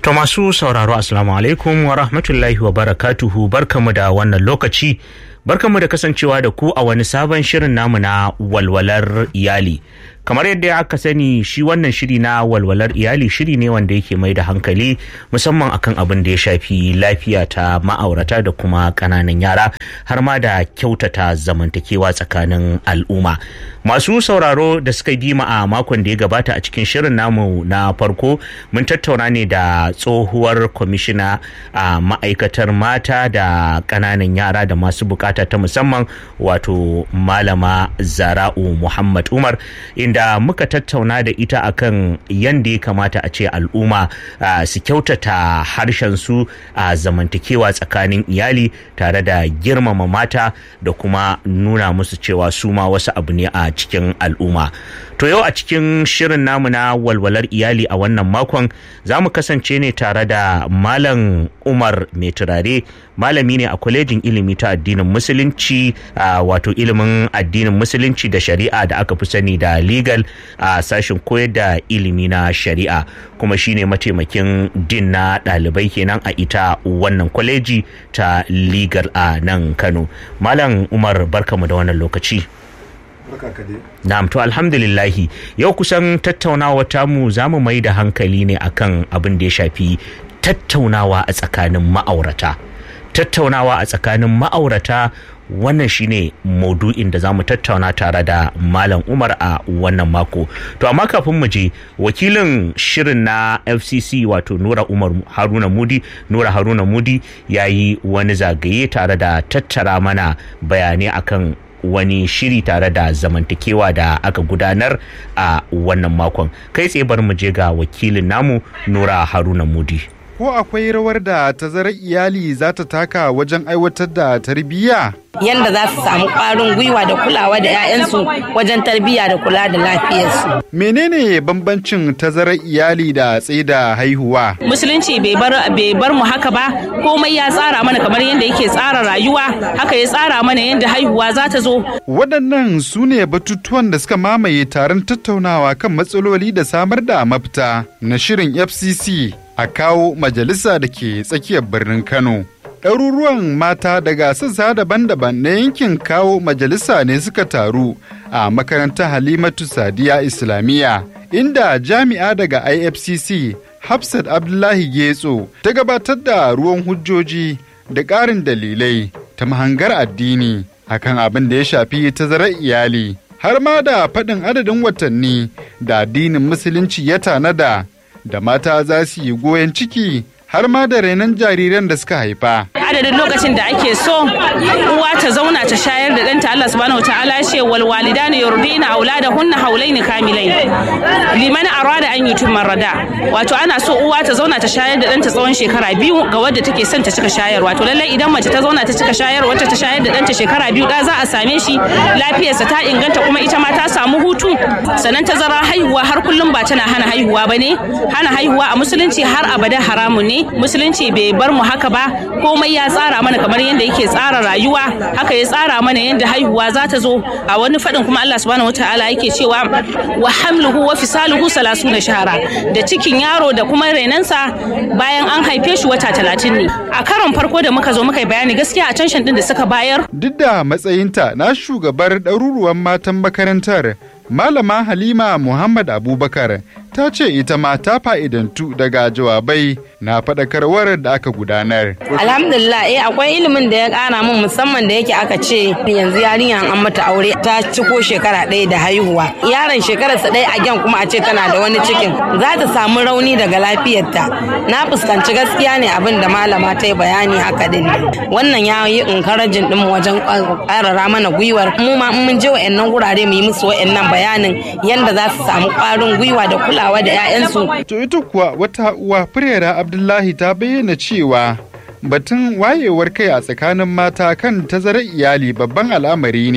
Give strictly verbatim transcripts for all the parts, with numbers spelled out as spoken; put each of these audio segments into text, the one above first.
To masu sauraro assalamu alaikum wa rahmatullahi wa barakatuhu, barkamu da wannan lokaci, barkamu da kasancewa da ku a wani sabon shirin namu na walwalar iyali. Kamar yadda aka sani, shi wannan shiri na walwalar iyali shiri ne wanda yake mai da hankali musamman akan abin da ya shafi lafiya ta ma'aurata da kuma ƙananan yara, har ma da kyautata zamantakewa tsakanin al'umma. Masu sauraro da suka bi mu a makon da ya gabata a cikin shirin namu na farko, mun tattauna ne da tsohuwar kwamishina a ma'aikatar mata da ƙananan yara da masu bukata ta musamman, wato Malama Zara'u Muhammad Umar, da muka tattauna da ita akan yadda ya kamata a ce al'umma su kyautata harshen su a zamantakewa tsakanin iyali tare da girmama mata da kuma nuna musu cewa su ma wasu abu ne a cikin al'umma. To yau a cikin shirin namu na walwalar iyali a wannan makon za mu kasance ne tare da Malam Umar Mai Turare, malami ne a kwalejin ilimi ta addinin musulunci, wato ilimin addinin musulunci da shari'a da aka fi sani da legal a sashen koyar da ilimi na shari'a, kuma shine mataimakin din na ɗalibai kenan a ita wannan kwaleji ta legal a nan Kano. Malam Umar, barkamu da wannan lokaci. Na'am, to alhamdulillahi, yau kusan tattaunawa tamu za mu mai da hankali ne akan abin da ya shafi tattaunawa a tsakanin ma'aurata. Tattaunawa a tsakanin ma'aurata wannan shine maudu'in da zamu tattauna tare da Malam Umar a wannan mako. To amma kafin mu je, wakilin shirin na F C C wato Nura Umar Haruna Mudi, Nura Haruna Mudi yayi wani zagaye tare da tattara mana bayanai akan wani shiri tare da zamantakewa da aka gudanar a wannan makon. Kai tsaye bar mu je ga wakilin namu Nura Haruna Mudi. Ko akwai rawar da tazarar iyali za ta taka wajen aiwatar da tarbiyya? Yanda za su samu ƙwarin gwiwa da kulawa da 'ya'yansu wajen tarbiyya da kula da lafiyarsu. Menene bambancin tazarar iyali da tsaida haihuwa? Musulunci bai bar bai bar mu haka ba, komai ya tsara mana kamar yadda yake tsara rayuwa, haka ya tsara mana yadda haihuwa za ta zo. Waɗannan su ne batutuwan da suka mamaye taron tattaunawa kan matsaloli da samar da mafita na shirin F C C a kawo majalisa da ke tsakiyar birnin Kano. Ɗaruruwan mata daga sassa daban-daban na yankin kawo majalisa ne suka taru a makarantar Halimatu Sadiya Islamiyya, inda jami'a daga I F C C Hafsat Abdullahi Getso ta gabatar da ruwan hujjoji da ƙarin dalilai ta mahangar addini akan abin da ya shafi tazarar iyali, har ma da faɗin adadin watanni da addinin musulunci ya tanada da mata za su yi goyon ciki, har ma da renon jariran da suka haifa. Adadin lokacin da ake so uwa ta zauna ta shayar da ɗanta, Allah subhanahu wataala ce wal walidani yurdina auladahunna haulaini kamilain liman arada an yutimma rada. Wato ana so uwa ta zauna ta shayar da ɗanta tsawon shekara biyu ga wadda take son ta cika shayarwa. To lallai idan mace ta zauna ta cika shayarwa, ta shayar da ɗanta shekara biyu, da za a same shi lafiyarsa ta inganta, kuma ita ma ta samu hutu. Sannan tazara haihuwa har kullum ba tana hana haihuwa bane. Hana haihuwa a musulunci har abada haramun ne. Musulunci bai bar mu haka ba, komai ya tsara mana kamar yadda yake tsara rayuwa, haka ya tsara mana yadda haihuwa za ta zo. A wani faɗin kuma Allah subhanahu wataala yake cewa wa hamluhu wa fisaluhu salasuna shahara, da cikin yaro da kuma renansa bayan an haife shi wata talatin ne. A karon farko da muka zo muka yi bayani, gaskiya a canshin din da suka bayar, duk da matsayinta na shugabar ɗaruruwan matan makarantar, Malama Halima Muhammad Abubakar ta ce ita ma ta fa'idantu daga jawabai na faɗakarwar da aka gudanar. Alhamdulillah, eh akwai ilimin da ya ƙara min, musamman da yake aka ce yanzu yarinya an mata aure ta ciko shekara ɗaya da haihuwa. Yaron shekararsa ɗaya a gyan kuma a ce tana da wani cikin, za ta samu rauni daga lafiyarta. Na fuskanci gaskiya ne abin da malama ta yi bayani haka din. Wannan ya yi encouraging ɗin wajen ƙarara mana gwiwar. Mu ma in mun je wa'annan gurare mu yi musu wa'annan bayanin yanda za su samu ƙwarin gwiwa da kula da 'ya'yansu. To ita kuwa wata uwa Furera Abdullahi ta bayyana cewa batun wayewar kai a tsakanin mata kan tazarar iyali babban al'amari ne.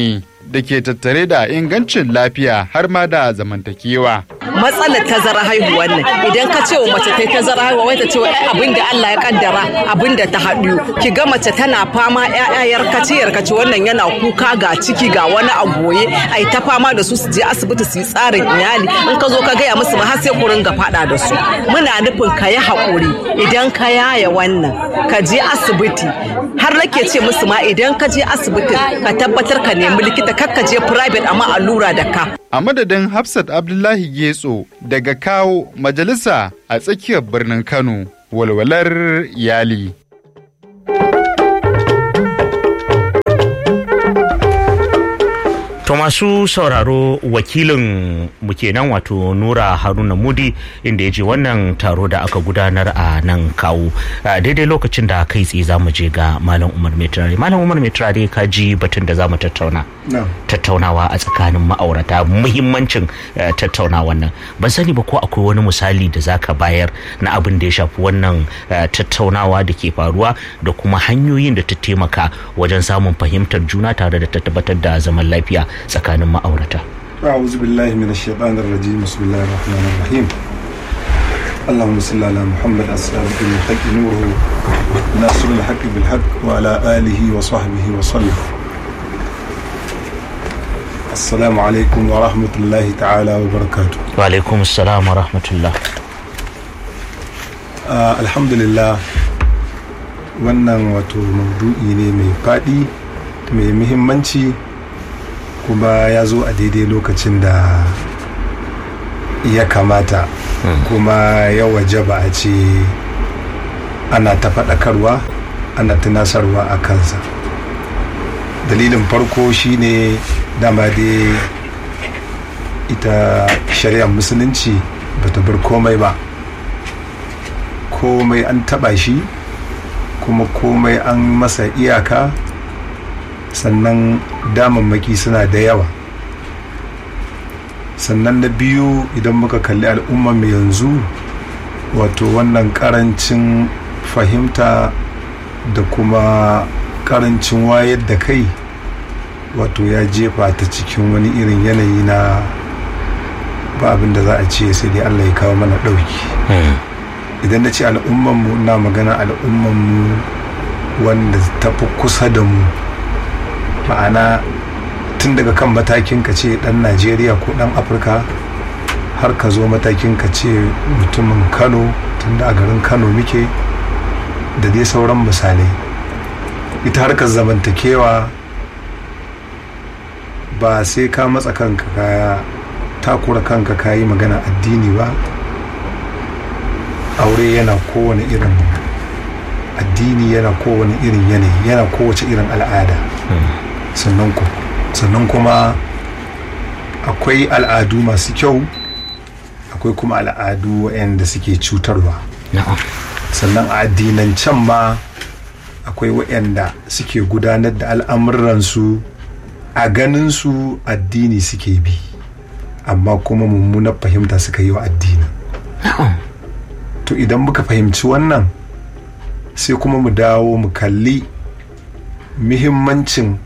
da ke tattare da ingancin lafiya har ma da zamantakewa. Matsalar tazara haihuwar nan idan ka ce wa mace ta tazara haihuwa wai ta ce wa abin da Allah ya kaddara abin da ta haɗu ki ga mace tana fama ƴaƴa yarkace yarkace wannan yana kuka ga ciki ga wani a goye ai ta fama da su su je asibiti su yi tsarin iyali in ka zo ka gaya musu ba har sai ku ringa faɗa da su. Muna nufin ka yi haƙuri idan ka yaya wannan ka je asibiti har nake ce musu ma idan ka je asibitin ka tabbatar ka nemi likita kar ka je private amma allura da ka. A madadin Hafsat Abdullahi Getso daga Kawo majalisa a tsakiyar birnin Kano, walwalar iyali. To masu sauraro wakilin mu kenan wato Nura Haruna Mudi inda ya je wannan taro da aka gudanar a nan Kawo. Daidai lokacin da kai tsaye za mu je ga Malam Umar Metrare. Malam Umar Metrare ka ji batun da za mu tattauna. Tattaunawa a tsakanin ma'aurata, muhimmancin tattaunawa nan. Ban sani ba ko akwai wani misali da za ka bayar na abin da ya shafi wannan tattaunawa da ke faruwa da kuma hanyoyin da ta taimaka wajen samun fahimtar juna tare da ta tabbatar da zaman lafiya tsakanin ma'aurata. A'udhu billahi minash shaitanir rajim. Bismillahir rahmanir rahim. Allahumma salli ala Muhammad as-sadiqil haqqi nuruhu nasrul haqqi bil haqq wa ala alihi wa sahbihi wa sallam. Assalamu alaikum wa rahmatullahi ta'ala wa barakatuh. Wa alaikum assalam wa rahmatullah. Alhamdulillah, wannan wato maudu'i ne mai faɗi mai muhimmanci kuma ya zo a daidai lokacin da ya kamata kuma ya wajaba a ce ana ta faɗakarwa ana tunasarwa a kansa. Dalilin farko shine dama dai ita shari'ar musulunci bata bar komai ba, komai an taɓa shi kuma komai an masa iyaka, sannan damammaki suna da yawa. Sannan na biyu idan muka kalli al'ummar mu yanzu, wato wannan karancin fahimta da kuma karancin wayar da kai wato ya jefa ta cikin wani irin yanayi na ba abin da za a ce sai dai Allah ya kawo mana ɗauki. Idan na ce al'ummar mu na magana al'ummar mu wanda ta fi kusa da mu, ma'ana tun daga kan matakin ka ce dan Najeriya ko dan Afirka har ka zo matakin ka ce mutumin Kano, tun da a garin Kano muke, da dai sauran misalai. Ita harkar zamantakewa ba sai ka matsa kanka ka takura kanka ka yi magana addini ba. Aure yana kowane irin addini, yana kowane irin yanayi, yana kowace irin al'ada. sannan ku sannan kuma akwai al'adu masu kyau, akwai kuma al'adu waɗanda suke cutarwa. Sannan a addinan can ma akwai waɗanda suke gudanar da al'amuransu a ganin su addini suke bi, amma kuma mummunar fahimta suka yi wa addini. To idan muka fahimci wannan, sai kuma mu dawo mu kalli muhimmancin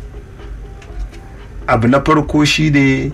abu na farko shi ne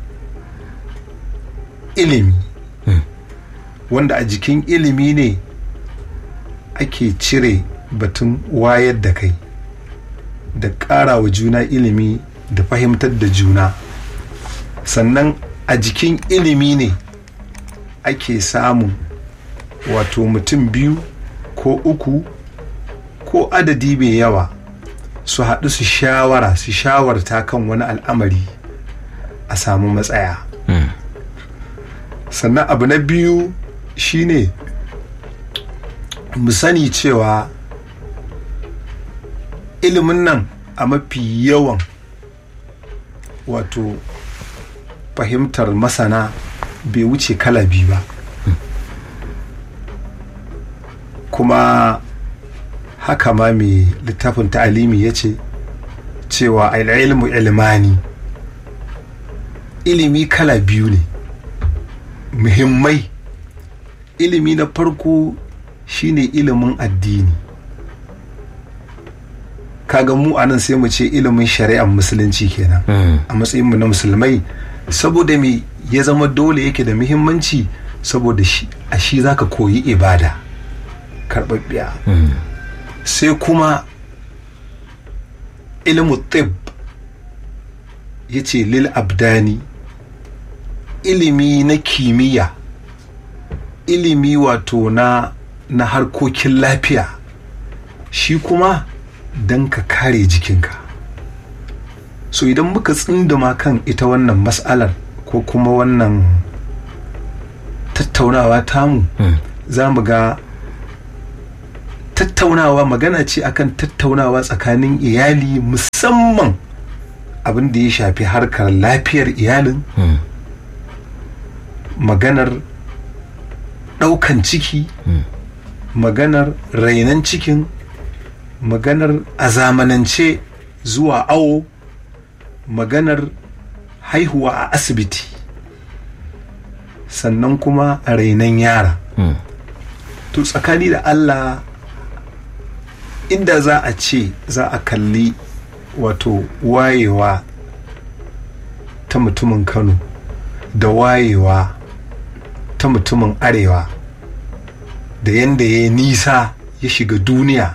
ilimi, wanda a jikin ilimi ne ake cire batun wayar da kai da ƙara wa juna ilimi da fahimtar da juna. Sannan a jikin ilimi ne ake samun wato mutum biyu ko uku ko adadi mai yawa su haɗu su shawara su shawarta kan wani al'amari a samu matsaya. mm. Sannan abu na biyu shine mu sani cewa ilimin nan a mafi yawan wato fahimtar masana bai wuce kala biyu ba. mm. Kuma haka ma mai littafin ta'alimi ya ce cewa al-ilmu ilmani, ilimi kala biyu ne muhimmai. Ilimi na farko shine ilimin addini, kaga mu anan sai mu ce ilimin shari'ar musulunci kenan a matsayin mu na musulmai, saboda me ya zama dole yake da muhimmanci, saboda shi a shi zaka koyi ibada karbabbiya. sai kuma ilimin tib yace lil abdani, ilimi na kimiyya, ilimi wato na na harkokin lafiya, shi kuma don ka kare jikinka. so idan muka tsinduma kan ita wannan mas'alar ko kuma wannan tattaunawa tamu, mm. za mu ga tattaunawa magana ce akan tattaunawa tsakanin iyali, musamman abin da ya shafi harkar lafiyar iyalin, mm. maganar ɗaukan ciki, mm. maganar rainan cikin, maganar a zamanance zuwa awo, maganar haihuwa a asibiti, sannan kuma a rainan yara. mm. to tsakani da Allah, inda za a ce za a kalli wato wayewa ta mutumin Kano da wayewa ta mutumin Arewa, da yanda ya nisa ya shiga duniya,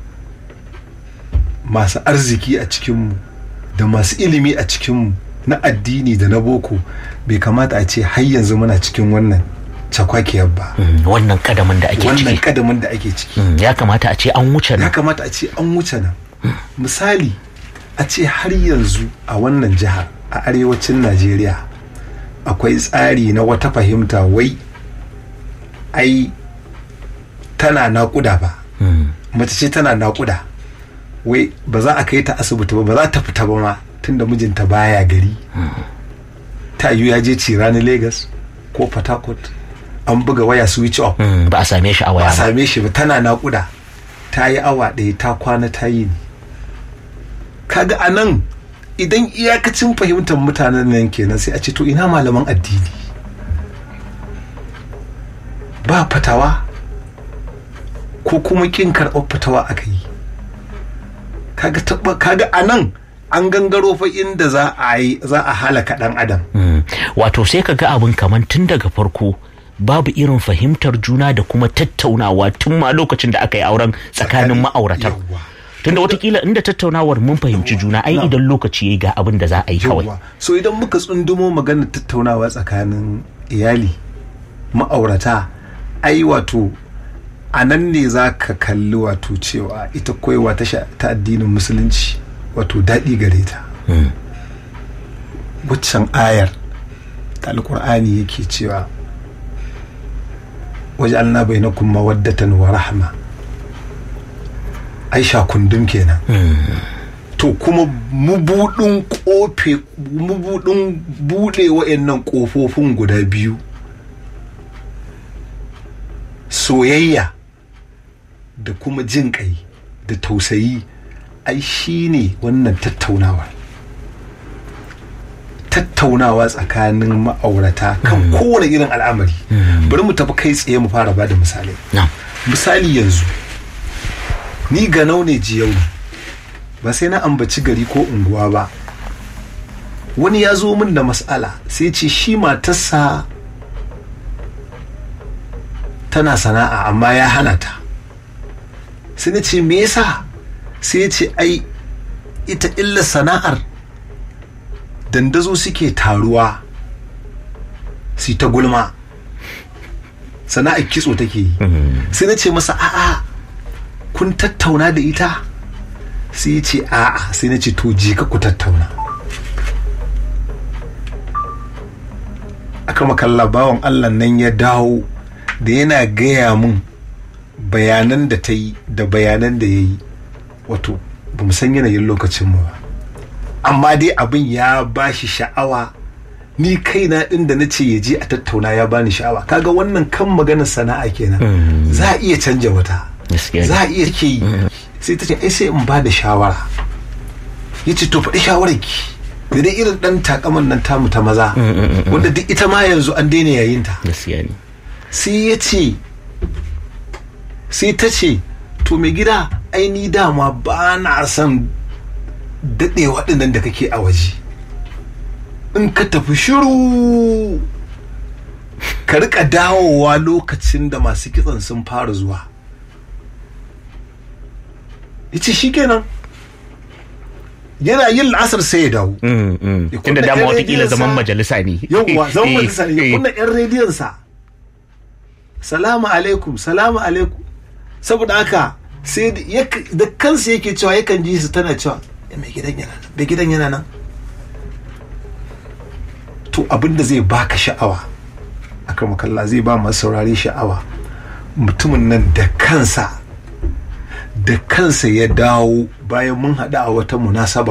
masu arziki a cikinmu da masu ilimi a cikinmu na addini da na boko, bai kamata a ce har yanzu muna cikin wannan cakwakiyar ba. mm, wannan kadamin da ake ciki wannan kadamin da ake ciki mm, ya kamata a ce an wuce nan ya kamata a ce an wuce nan mm. misali a ce har yanzu a wannan jihar a arewacin Najeriya akwai tsari na wata fahimta wai ai tana naƙuda ba, mm. mace ce tana naƙuda, wai ba za a kai ta asibiti ba, ba za ta fita ba ma tunda mijinta baya gari. mm. ta yi ya je cirani Lagos ko Port Harcourt, an buga waya switch off, mm, ba a same shi a waya ba a same shi ba, tana naƙuda, ta yi awa ɗaya ta kwana ta yi ne. kaga anan idan iyakacin fahimtar mutanen nan kenan, sai a ce to ina malaman addini? ba fatawa ko kuma kin karɓar fatawa aka yi. kaga taba kaga anan an gangaro fa inda za a yi za a halaka dan adam. mm. wato sai kaga abin kaman tun daga farko babu irin fahimtar juna da kuma tattaunawa tun ma lokacin da aka yi auren tsakanin ma'auratan. tunda watakila inda tattaunawar mun fahimci juna, ai idan lokaci yayi ga abin da za a yi kawai. so idan muka tsundumo maganar tattaunawa tsakanin iyali ma'aurata, ai wato a nan ne za ka kalli wato cewa ita koyewa ta addinin musulunci wato daɗi gare ta. mm. waccan ayar ta alƙur'ani yake cewa waj'alna bainakum mawaddatan wa rahma, aisha kundum kenan. mm. to kuma mubudin kofe mubudin bude wayannan kofofin guda biyu, soyayya da kuma jin kai da tausayi, ai shine wannan tattaunawa tattaunawa tsakanin ma'aurata kan mm. kowane irin al'amari. mm. bari mu tafi kai tsaye mu fara bada misali. no. misali yanzu ni ganau ne jiyau, ba sai na ambaci gari ko unguwa ba, wani ya zo min da mas'ala sai ce shi matarsa tana sana'a amma ya hana ta, sai na ce me yasa? sai ce ai ita illa sana'ar dandazo suke taruwa su ta gulma, sana'ar kitso take yi. mm. sai na ce masa a'a kun tattauna da ita? sai ya ce a'a. sai na ce to je ka ku tattauna. aka makalla bawan Allah nan ya dawo da yana gaya mun bayanan da ta yi da bayanan da ya yi, wato ba mu san yanayin lokacinmu ba, amma dai abin ya ba shi sha'awa. ni kaina ɗin da na ce ya je a tattauna ya bani sha'awa. kaga wannan kan maganar sana'a kenan. mm. za a iya canja wata, za a iya ke yi. mm. sai ta ce ai sai in ba da shawara. ya ce to faɗi shawararki da dai irin ɗan takaman nan tamu ta maza, mm, mm, mm. wanda duk ita ma yanzu an daina yayin ta. sai ya ce sai ta ce to mai gida aini dama ba na son daɗewa ɗinnan da kake a waje, in ka tafi shiru ka rika dawowa lokacin da masu kitson sun fara zuwa. yace shikenan, yana yin la'asar sai ya dawo. Tunda dama watakila zaman majalisa ne. Yawwa zaman majalisa ne, ya kunna yan rediyonsa, salamu alaikum salamu alaikum. Saboda haka sai da kansa yake cewa yakan ji su tana cewa mai gidan yana nan, mai gidan yana nan. To abinda zai baka sha'awa, akan makalla zai ba masu saurari sha'awa, mutumin nan da kansa da kansa ya dawo bayan mun haɗu a wata munasaba